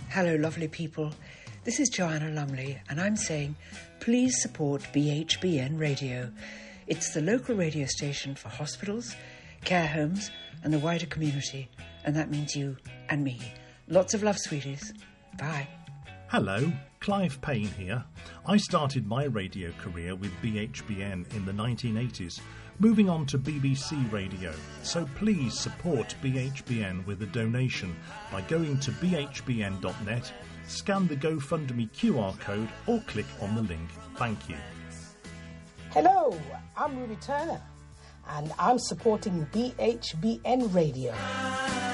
Hello, lovely people. This is Joanna Lumley, and I'm saying please support BHBN Radio. It's the local radio station for hospitals, care homes, and the wider community. And that means you and me. Lots of love, sweeties. Bye. Hello, Clive Payne here. I started my radio career with BHBN in the 1980s, moving on to BBC Radio. So please support BHBN with a donation by going to bhbn.net, scan the GoFundMe QR code or click on the link. Thank you. Hello, I'm Ruby Turner and I'm supporting BHBN Radio.